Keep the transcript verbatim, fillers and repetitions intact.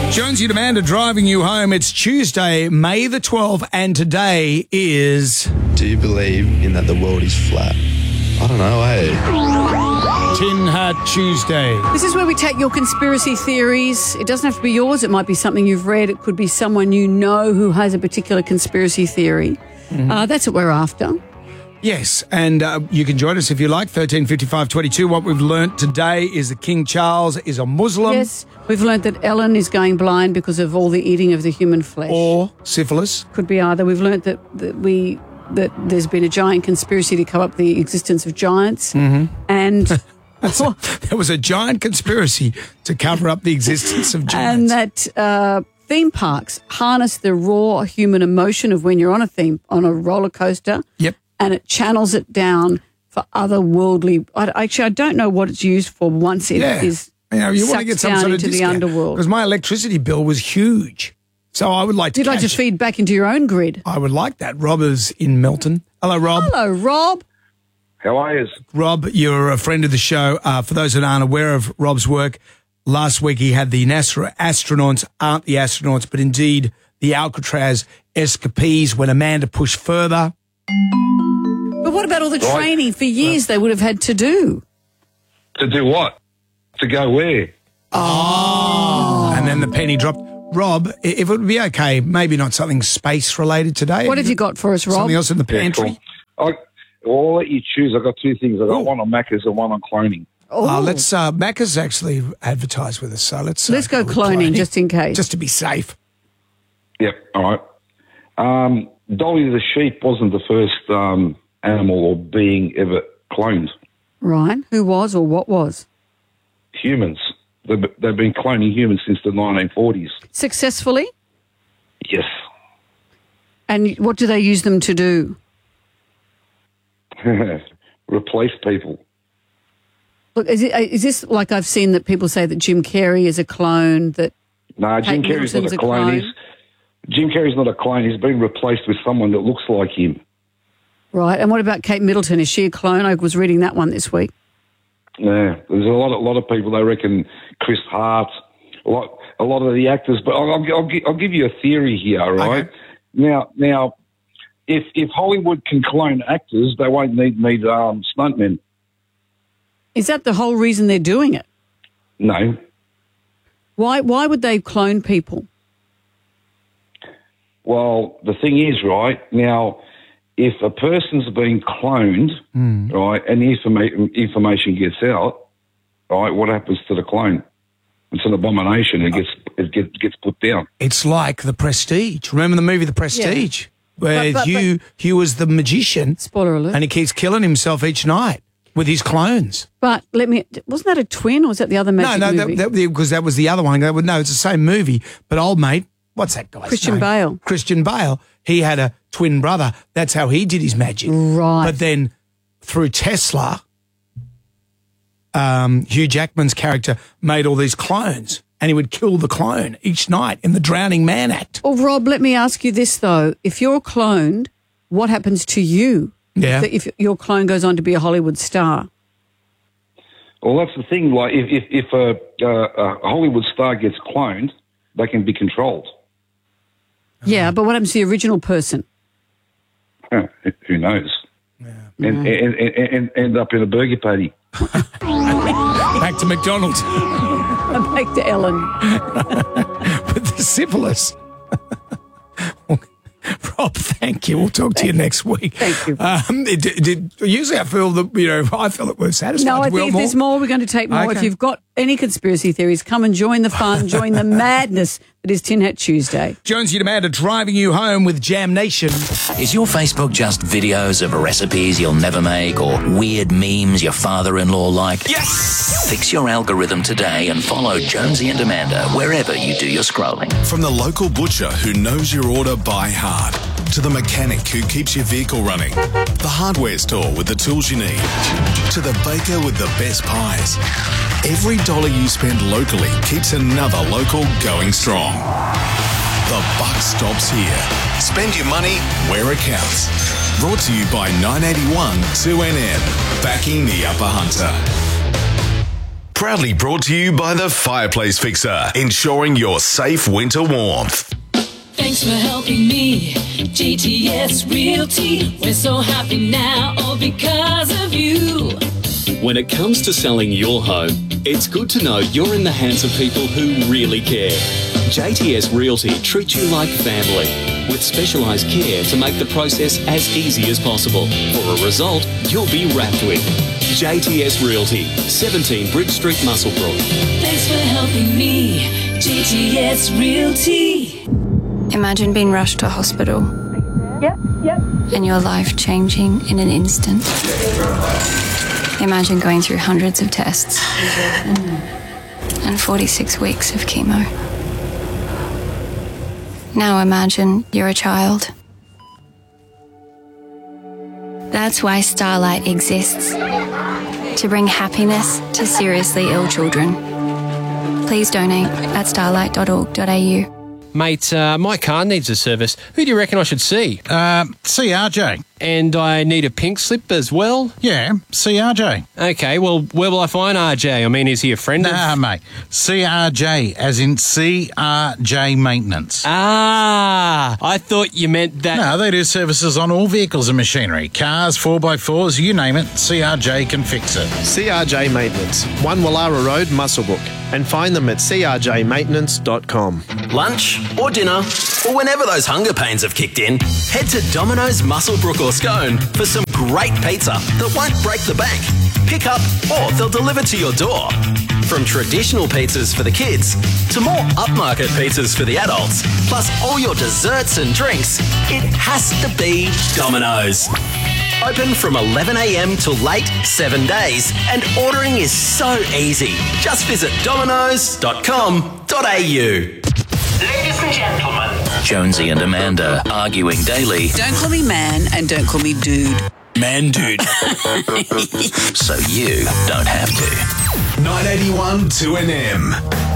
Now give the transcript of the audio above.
Jonesy and Amanda driving you home. It's Tuesday, May the twelfth, and today is... Do you believe in that the world is flat? I don't know, eh? Tin Hat Tuesday. This is where we take your conspiracy theories. It doesn't have to be yours. It might be something you've read. It could be someone you know who has a particular conspiracy theory. Mm-hmm. Uh, that's what we're after. Yes, and uh, you can join us if you like, thirteen fifty-five twenty-two. What we've learnt today is that King Charles is a Muslim. Yes, we've learnt that Ellen is going blind because of all the eating of the human flesh. Or syphilis. Could be either. We've learnt that, that we that there's been a giant conspiracy to cover up the existence of giants. Mm-hmm. And... a, there was a giant conspiracy to cover up the existence of giants. And that uh, theme parks harness the raw human emotion of when you're on a theme, on a roller coaster. Yep. And it channels it down for otherworldly. I, actually, I don't know what it's used for once it yeah. is you know, you want to get some down sort of into the underworld. Because my electricity bill was huge. So I would like to You'd like to it. feed back into your own grid. I would like that. Rob is in Melton. Hello, Rob. Hello, Rob. How are you? Rob, you're a friend of the show. Uh, for those that aren't aware of Rob's work, last week he had the NASA astronauts aren't the astronauts, but indeed the Alcatraz escapees when Amanda pushed further. But what about all the Right. training for years they would have had to do? To do what? To go where? Oh. And then the penny dropped. Rob, if it would be okay, maybe not something space-related today. What have you got for us, Rob? Something else in the Yeah, pantry? cool. I, I'll let you choose. I've got two things. I've got Oh. one on Macca's and one on cloning. Oh. Uh, let's, uh, Macca's actually advertised with us, so let's... Uh, Let's go with cloning, just in case. Just to be safe. Yep, all right. Um, Dolly the sheep wasn't the first um, animal or being ever cloned. Right. Who was or what was? Humans. They've, they've been cloning humans since the nineteen forties. Successfully? Yes. And what do they use them to do? Replace people. Look, is, it, is this like I've seen that people say that Jim Carrey is a clone, that No, Jim Kate Carrey's not Middleton's a a clone. clone? He's, Jim Carrey's not a clone. He's been replaced with someone that looks like him. right? And what about Kate Middleton? Is she a clone? I was reading that one this week. Yeah, there's a lot, a lot of people. They reckon Chris Hart, a lot, a lot of the actors. But I'll, I'll, I'll, I'll give you a theory here, right? Okay. Now, now, if if Hollywood can clone actors, they won't need need um, stuntmen. Is that the whole reason they're doing it? No, Why? Why would they clone people? well, the thing is, right now, if a person's been cloned, Mm. right, and the informa- information gets out, right, what happens to the clone? It's an abomination. It gets it gets gets put down. It's like The Prestige. Remember the movie The Prestige? Where But- but- Hugh, Hugh was the magician Spoiler alert. and he keeps killing himself each night with his clones. But let me. Wasn't that a twin, or was that the other No, magic no, movie? that, that, because that was the other one. They would, no, it's the same movie. But old mate, what's that guy's Christian name? Bale. Christian Bale. He had a twin brother. That's how he did his magic. Right. But then through Tesla, um, Hugh Jackman's character made all these clones and he would kill the clone each night in the Drowning Man Act. Well, Rob, let me ask you this though: if you're cloned, what happens to you? Yeah. If, if your clone goes on to be a Hollywood star? Well, that's the thing. Like, if if, if a, a, a Hollywood star gets cloned, they can be controlled. Yeah, but what happens to the original person? Huh, who knows? And, and, and, and end up in a burger patty. Back to McDonald's Back to Ellen. with the syphilis. Rob, thank you. We'll talk to you next week. Thank you. Um, it, it, it, usually I feel that, you know, I feel that we're satisfied. No, I Do we think want if there's more, we're going to take more. Okay. If you've got any conspiracy theories, come and join the fun, join the madness that is Tin Hat Tuesday. Jonesy and Amanda driving you home with Jam Nation. Is your Facebook just videos of recipes you'll never make or weird memes your father-in-law liked? Yes! Fix your algorithm today and follow Jonesy and Amanda wherever you do your scrolling. From the local butcher who knows your order by heart, to the mechanic who keeps your vehicle running, the hardware store with the tools you need, to the baker with the best pies. Every dollar you spend locally keeps another local going strong. The buck stops here. Spend your money where it counts. Brought to you by nine eighty-one two N N, backing the Upper Hunter. Proudly brought to you by the Fireplace Fixer, ensuring your safe winter warmth. Thanks for helping me, J T S Realty. We're so happy now, all because of you. When it comes to selling your home, it's good to know you're in the hands of people who really care. J T S Realty treats you like family, with specialised care to make the process as easy as possible. For a result you'll be wrapped with. J T S Realty, seventeen Bridge Street, Muswellbrook. Thanks for helping me, J T S Realty. Imagine being rushed to hospital. Yep, yep. And your life changing in an instant. Imagine going through hundreds of tests and forty-six weeks of chemo. Now imagine you're a child. That's why Starlight exists. To bring happiness to seriously ill children. Please donate at starlight dot org dot a u. Mate, uh, my car needs a service. Who do you reckon I should see? Uh, see R J. And I need a pink slip as well? Yeah, see R J. Okay, well, where will I find R J? I mean, is he a friend nah, of... Nah, mate. C R J, as in C R J Maintenance. Ah, I thought you meant that... No, they do services on all vehicles and machinery. Cars, four by fours, you name it, C R J can fix it. C R J Maintenance, one Wallara Road, Muswellbrook. And find them at c r j maintenance dot com. Lunch or dinner, or whenever those hunger pains have kicked in, head to Domino's, Muswellbrook or Scone for some great pizza that won't break the bank. Pick up or they'll deliver to your door. From traditional pizzas for the kids to more upmarket pizzas for the adults, plus all your desserts and drinks, it has to be Domino's. Open from eleven a m till late, seven days, and ordering is so easy. Just visit dominoes dot com dot a u. Ladies and gentlemen, Jonesy and Amanda arguing daily. Don't call me man and don't call me dude. Man dude. So you don't have to. nine eighty-one two N M.